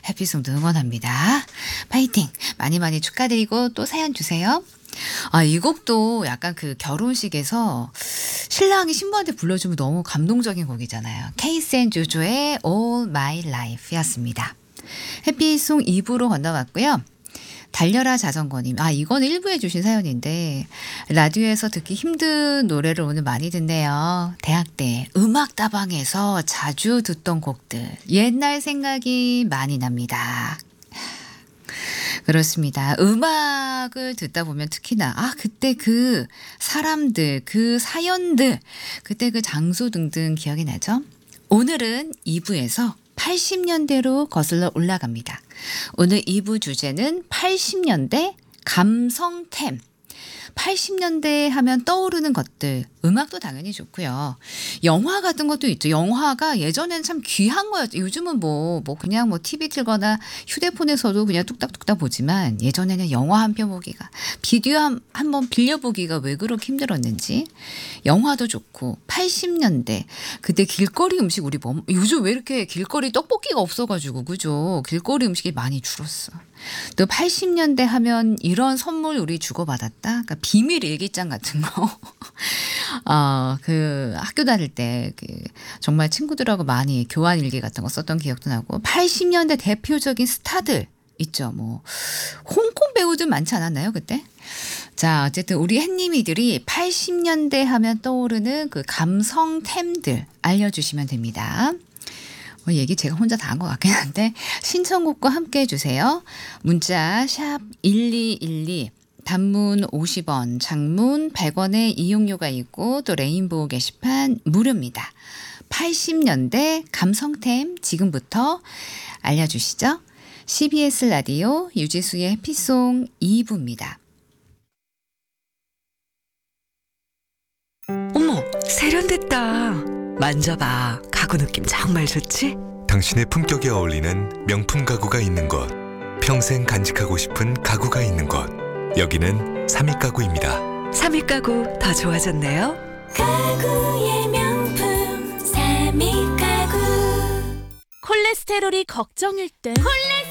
해피송도 응원합니다. 파이팅! 많이 많이 축하드리고 또 사연 주세요. 이 곡도 약간 그 결혼식에서 신랑이 신부한테 불러주면 너무 감동적인 곡이잖아요. 케이스 앤 조조의 All My Life 였습니다. 해피송 2부로 건너왔고요. 달려라 자전거님. 이건 1부에 주신 사연인데 라디오에서 듣기 힘든 노래를 오늘 많이 듣네요. 대학 때 음악다방에서 자주 듣던 곡들. 옛날 생각이 많이 납니다. 그렇습니다. 음악을 듣다 보면 특히나 그때 그 사람들, 그 사연들, 그때 그 장소 등등 기억이 나죠? 오늘은 2부에서 80년대로 거슬러 올라갑니다. 오늘 2부 주제는 80년대 감성템. 80년대 하면 떠오르는 것들, 음악도 당연히 좋고요. 영화 같은 것도 있죠. 영화가 예전에는 참 귀한 거였죠. 요즘은 그냥 TV 틀거나 휴대폰에서도 그냥 뚝딱뚝딱 보지만 예전에는 영화 한 편 보기가, 비디오 한 번 빌려보기가 왜 그렇게 힘들었는지. 영화도 좋고 80년대 그때 길거리 음식 요즘 왜 이렇게 길거리 떡볶이가 없어가지고 그죠? 길거리 음식이 많이 줄었어. 또 80년대 하면 이런 선물 우리 주고받았다. 그러니까 비밀 일기장 같은 거. 그 학교 다닐 때 정말 친구들하고 많이 교환 일기 같은 거 썼던 기억도 나고 80년대 대표적인 스타들 있죠. 홍콩 배우들 많지 않았나요 그때? 자, 어쨌든 우리 햇님이들이 80년대 하면 떠오르는 그 감성템들 알려주시면 됩니다. 얘기 제가 혼자 다 한 것 같긴 한데 신청곡과 함께 해주세요. 문자 샵 1212 단문 50원, 장문 100원의 이용료가 있고 또 레인보우 게시판 무료입니다. 80년대 감성템 지금부터 알려주시죠. CBS 라디오 유지수의 해피송 2부입니다. 어머, 세련됐다. 만져봐. 가구 느낌 정말 좋지? 당신의 품격에 어울리는 명품 가구가 있는 곳, 평생 간직하고 싶은 가구가 있는 곳, 여기는 삼익가구입니다. 삼익가구 더 좋아졌네요. 가구의 명품 삼익가구. 콜레스테롤이 걱정일 땐